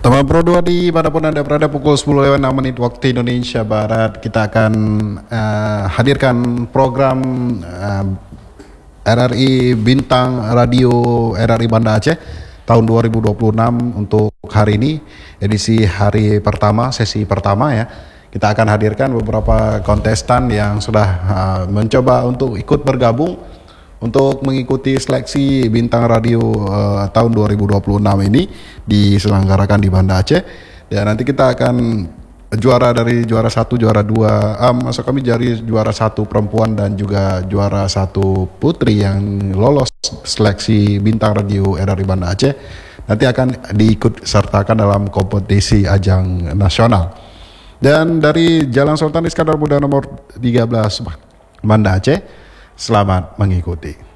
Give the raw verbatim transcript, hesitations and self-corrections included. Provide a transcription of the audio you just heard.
Teman Pro dua di manapun Anda berada, pukul sepuluh lewat enam menit waktu Indonesia Barat, kita akan uh, hadirkan program uh, R R I Bintang Radio R R I Banda Aceh tahun dua ribu dua puluh enam untuk hari ini, edisi hari pertama, sesi pertama ya. Kita akan hadirkan beberapa kontestan yang sudah uh, mencoba untuk ikut bergabung untuk mengikuti seleksi Bintang Radio uh, tahun dua ribu dua puluh enam ini diselenggarakan di Banda Aceh. Dan nanti kita akan juara dari juara satu, juara dua, ah, masuk kami dari juara satu perempuan dan juga juara satu putri yang lolos seleksi Bintang Radio R R I Banda Aceh nanti akan diikut sertakan dalam kompetisi ajang nasional. Dan dari Jalan Sultan Iskandar Muda nomor tiga belas Banda Aceh, selamat mengikuti.